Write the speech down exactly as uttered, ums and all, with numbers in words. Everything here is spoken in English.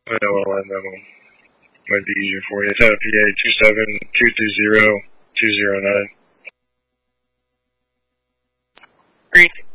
I know I'll end that one. Might be easier for you. It's out of P A two seven two two zero two zero nine. Great.